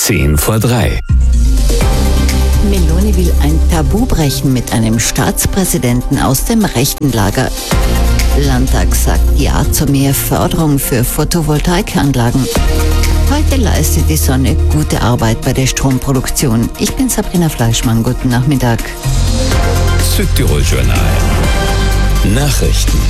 2:10. Meloni will ein Tabu brechen mit einem Staatspräsidenten aus dem rechten Lager. Landtag sagt Ja zu mehr Förderung für Photovoltaikanlagen. Heute leistet die Sonne gute Arbeit bei der Stromproduktion. Ich bin Sabrina Fleischmann. Guten Nachmittag. Südtirol-Journal. Nachrichten.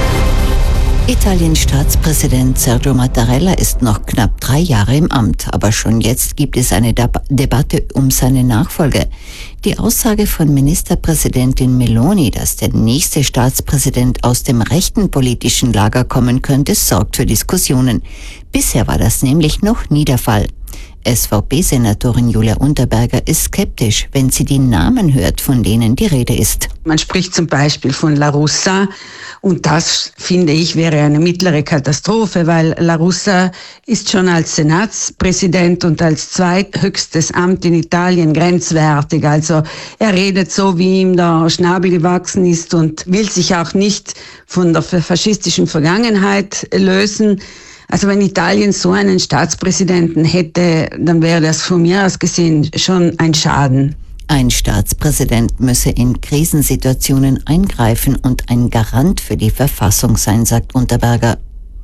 Italiens Staatspräsident Sergio Mattarella ist noch knapp 3 Jahre im Amt, aber schon jetzt gibt es eine Debatte um seine Nachfolge. Die Aussage von Ministerpräsidentin Meloni, dass der nächste Staatspräsident aus dem rechten politischen Lager kommen könnte, sorgt für Diskussionen. Bisher war das nämlich noch nie der Fall. SVP-Senatorin Julia Unterberger ist skeptisch, wenn sie die Namen hört, von denen die Rede ist. Man spricht zum Beispiel von La Russa und das, finde ich, wäre eine mittlere Katastrophe, weil La Russa ist schon als Senatspräsident und als zweithöchstes Amt in Italien grenzwertig. Also er redet so, wie ihm der Schnabel gewachsen ist und will sich auch nicht von der faschistischen Vergangenheit lösen. Also wenn Italien so einen Staatspräsidenten hätte, dann wäre das von mir aus gesehen schon ein Schaden. Ein Staatspräsident müsse in Krisensituationen eingreifen und ein Garant für die Verfassung sein, sagt Unterberger.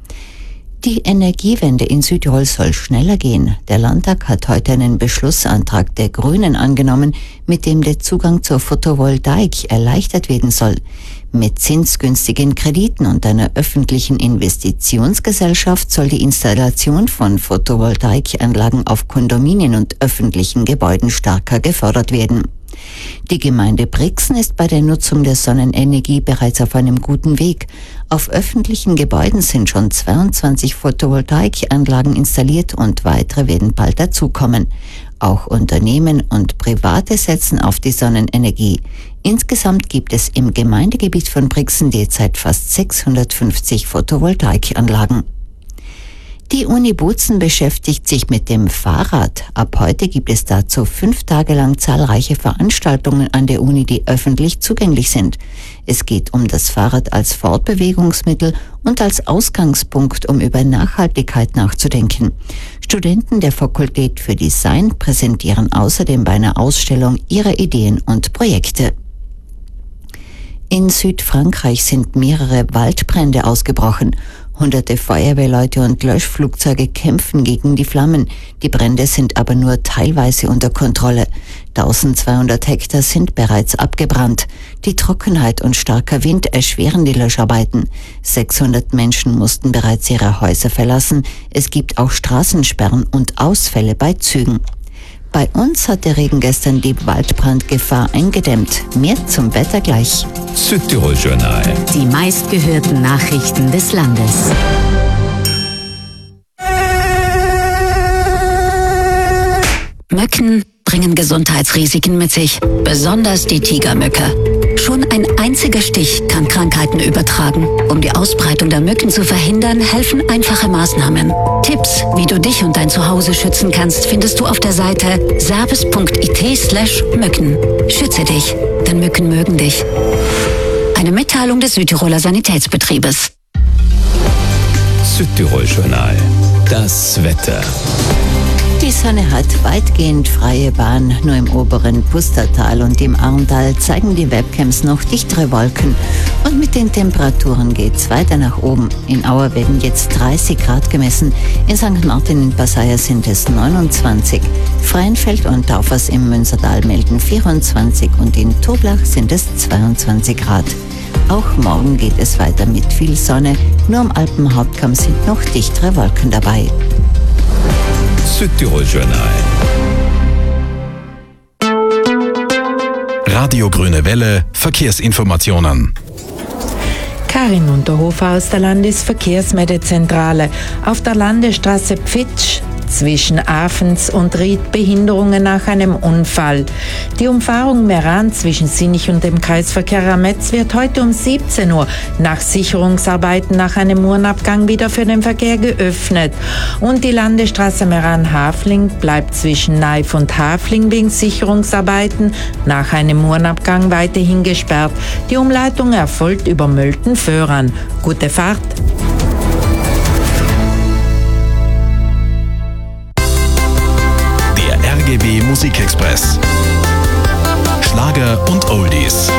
Die Energiewende in Südtirol soll schneller gehen. Der Landtag hat heute einen Beschlussantrag der Grünen angenommen, mit dem der Zugang zur Photovoltaik erleichtert werden soll. Mit zinsgünstigen Krediten und einer öffentlichen Investitionsgesellschaft soll die Installation von Photovoltaikanlagen auf Kondominien und öffentlichen Gebäuden stärker gefördert werden. Die Gemeinde Brixen ist bei der Nutzung der Sonnenenergie bereits auf einem guten Weg. Auf öffentlichen Gebäuden sind schon 22 Photovoltaikanlagen installiert und weitere werden bald dazukommen. Auch Unternehmen und Private setzen auf die Sonnenenergie. Insgesamt gibt es im Gemeindegebiet von Brixen derzeit fast 650 Photovoltaikanlagen. Die Uni Bozen beschäftigt sich mit dem Fahrrad. Ab heute gibt es dazu 5 Tage lang zahlreiche Veranstaltungen an der Uni, die öffentlich zugänglich sind. Es geht um das Fahrrad als Fortbewegungsmittel und als Ausgangspunkt, um über Nachhaltigkeit nachzudenken. Studenten der Fakultät für Design präsentieren außerdem bei einer Ausstellung ihre Ideen und Projekte. In Südfrankreich sind mehrere Waldbrände ausgebrochen. Hunderte Feuerwehrleute und Löschflugzeuge kämpfen gegen die Flammen. Die Brände sind aber nur teilweise unter Kontrolle. 1200 Hektar sind bereits abgebrannt. Die Trockenheit und starker Wind erschweren die Löscharbeiten. 600 Menschen mussten bereits ihre Häuser verlassen. Es gibt auch Straßensperren und Ausfälle bei Zügen. Bei uns hat der Regen gestern die Waldbrandgefahr eingedämmt. Mehr zum Wetter gleich. Südtirol-Journal. Die meistgehörten Nachrichten des Landes. Mücken bringen Gesundheitsrisiken mit sich, besonders die Tigermücke. Schon ein einziger Stich kann Krankheiten übertragen. Um die Ausbreitung der Mücken zu verhindern, helfen einfache Maßnahmen. Tipps, wie du dich und dein Zuhause schützen kannst, findest du auf der Seite service.it/Mücken. Schütze dich, denn Mücken mögen dich. Eine Mitteilung des Südtiroler Sanitätsbetriebes. Südtirol-Journal. Das Wetter. Die Sonne hat weitgehend freie Bahn. Nur im oberen Pustertal und im Arntal zeigen die Webcams noch dichtere Wolken. Und mit den Temperaturen geht's weiter nach oben. In Auer werden jetzt 30 Grad gemessen. In St. Martin in Passaia sind es 29. Freienfeld und Taufers im Münstertal melden 24 und in Toblach sind es 22 Grad. Auch morgen geht es weiter mit viel Sonne. Nur am Alpenhauptkamm sind noch dichtere Wolken dabei. Südtirol-Journal. Radio Grüne Welle, Verkehrsinformationen. Karin Unterhofer aus der Landesverkehrsmeldezentrale. Auf der Landesstraße Pfitsch zwischen Afens und Ried Behinderungen nach einem Unfall. Die Umfahrung Meran zwischen Sinich und dem Kreisverkehr Rametz wird heute um 17 Uhr nach Sicherungsarbeiten nach einem Uhrenabgang wieder für den Verkehr geöffnet. Und die Landesstraße Meran-Hafling bleibt zwischen Naif und Hafling wegen Sicherungsarbeiten nach einem Uhrenabgang weiterhin gesperrt. Die Umleitung erfolgt über Mölten-Föhran. Gute Fahrt! RGW Musikexpress. Schlager und Oldies.